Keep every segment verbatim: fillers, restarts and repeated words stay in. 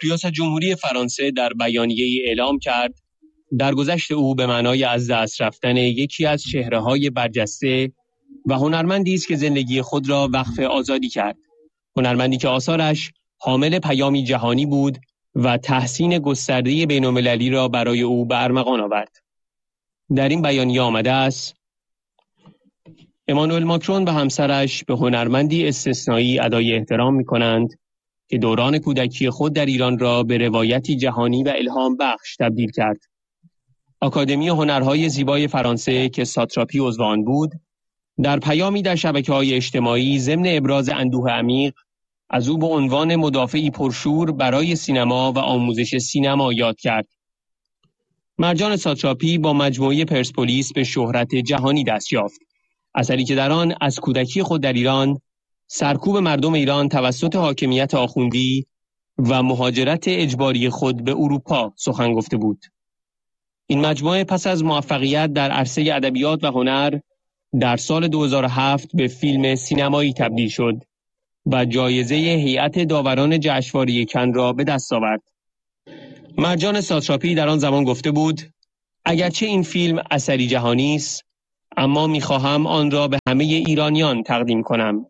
ریاست جمهوری فرانسه در بیانیه‌ای اعلام کرد درگذشت او به معنای از دست رفتن یکی از چهره‌های برجسته و هنرمندی است که زندگی خود را وقف آزادی کرد. هنرمندی که آثارش حامل پیامی جهانی بود و تحسین گسترده بین‌المللی را برای او به ارمغان آورد. در این بیانیه آمده است: امانوئل ماکرون و همسرش به هنرمندی استثنایی ادای احترام می‌کنند که دوران کودکی خود در ایران را به روایتی جهانی و الهام بخش تبدیل کرد. آکادمی هنرهای زیبای فرانسه که ساتراپی عضو آن بود، در پیامی در شبکه‌های اجتماعی ضمن ابراز اندوه عمیق از او به عنوان مدافعی پرشور برای سینما و آموزش سینما یاد کرد. مرجان ساتراپی با مجموعه پرسپولیس به شهرت جهانی دست یافت. اثری که در آن از کودکی خود در ایران، سرکوب مردم ایران توسط حاکمیت آخوندی و مهاجرت اجباری خود به اروپا سخن گفته بود. این مجموعه پس از موفقیت در عرصه ادبیات و هنر در سال دو هزار و هفت به فیلم سینمایی تبدیل شد و جایزه هیئت داوران جشنواره کن را به دست آورد. مرجان ساتراپی در آن زمان گفته بود: اگرچه این فیلم اثری جهانی است، اما می‌خواهم آن را به همه ایرانیان تقدیم کنم.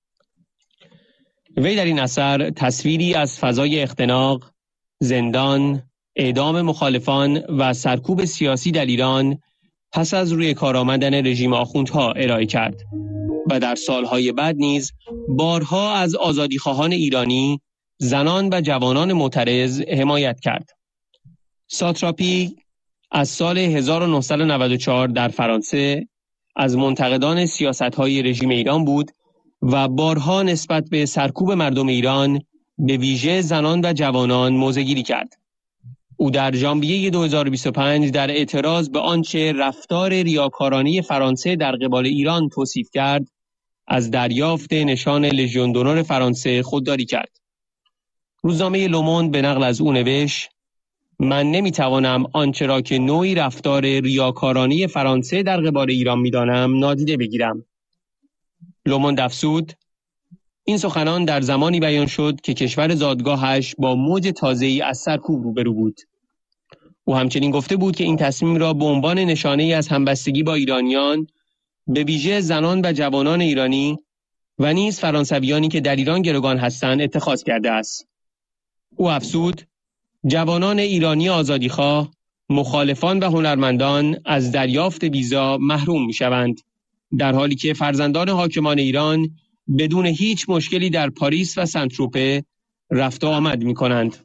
وی در این اثر تصویری از فضای اختناق، زندان، اعدام مخالفان و سرکوب سیاسی در ایران پس از روی کار آمدن رژیم آخوندها ارائه کرد و در سالهای بعد نیز بارها از آزادیخواهان ایرانی، زنان و جوانان معترض حمایت کرد. ساتراپی از سال هزار و نهصد و نود و چهار در فرانسه از منتقدان سیاست‌های رژیم ایران بود و بارها نسبت به سرکوب مردم ایران به ویژه زنان و جوانان موضع‌گیری کرد. او در ژانویه دو هزار و بیست و پنج در اعتراض به آنچه رفتار ریاکارانه فرانسه در قبال ایران توصیف کرد، از دریافت نشان لژیون دونور فرانسه خودداری کرد. روزنامه لوموند به نقل از او نوشت: من نمیتوانم آنچه را که نوعی رفتار ریاکارانه فرانسه در قبال ایران میدانم نادیده بگیرم. لوموند افزود: این سخنان در زمانی بیان شد که کشور زادگاهش با موج تازه‌ای از سرکوب روبرو بود. او همچنین گفته بود که این تصمیم را به عنوان نشانه‌ای از همبستگی با ایرانیان، به ویژه زنان و جوانان ایرانی و نیز فرانسویانی که در ایران گروگان هستند اتخاذ کرده است. او افزود: جوانان ایرانی آزادیخواه، مخالفان و هنرمندان از دریافت ویزا محروم می‌شوند، در حالی که فرزندان حاکمان ایران بدون هیچ مشکلی در پاریس و سنتروپه رفت و آمد می‌کنند.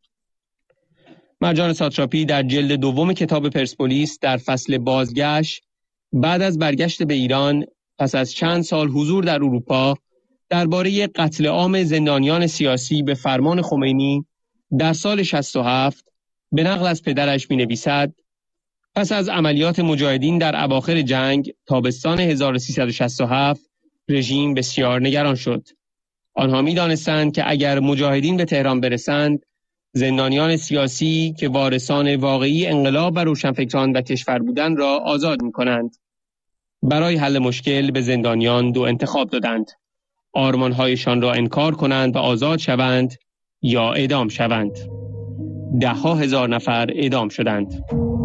مرجان ساتراپی در جلد دوم کتاب پرسپولیس در فصل بازگشت، بعد از برگشت به ایران پس از چند سال حضور در اروپا، درباره قتل عام زندانیان سیاسی به فرمان خمینی در سال شصت و هفت به نقل از پدرش می‌نویسد: پس از عملیات مجاهدین در اواخر جنگ تابستان هزار و سیصد و شصت و هفت رژیم بسیار نگران شد. آنها می‌دانستند که اگر مجاهدین به تهران برسند، زندانیان سیاسی که وارثان واقعی انقلاب و روشنفکران و کشور بودند را آزاد می‌کنند. برای حل مشکل به زندانیان دو انتخاب دادند: آرمان‌هایشان را انکار کنند و آزاد شوند یا اعدام شوند. ده ها هزار نفر اعدام شدند.